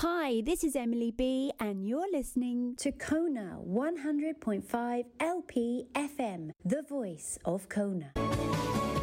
Hi, this is Emily B, and you're listening to Kona 100.5 LP FM, the voice of Kona.